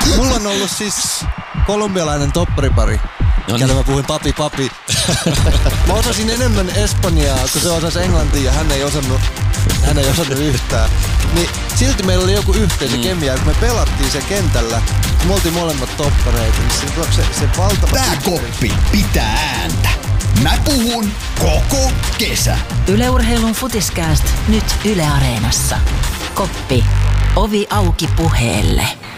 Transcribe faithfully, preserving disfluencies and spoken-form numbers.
mulla on ollut siis kolumbialainen topparipari. No niin. Mä puhuin papi papi. Mä osasin enemmän espanjaa, kun se osasi englantia ja hän ei osannut, hän ei osannut yhtään. Niin silti meillä oli joku yhteisö mm. kemia, kun me pelattiin sen kentällä. Me oltiin molemmat toppareita, niin se, se, se valtava... Tää koppi pitää ääntä. Mä puhun koko kesä. Yle Urheilun Futiskääst nyt Yle Areenassa. Koppi. Ovi auki puheelle.